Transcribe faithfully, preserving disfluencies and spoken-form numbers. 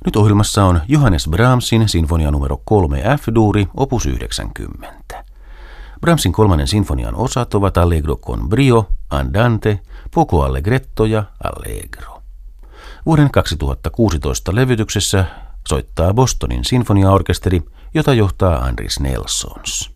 Nyt ohjelmassa on Johannes Brahmsin sinfonia numero kolme F-duuri, opus yhdeksänkymmentä. Brahmsin kolmannen sinfonian osat ovat Allegro con brio, Andante, Poco allegretto ja Allegro. Vuoden kaksituhattakuusitoista levytyksessä soittaa Bostonin sinfoniaorkesteri, jota johtaa Andris Nelsons.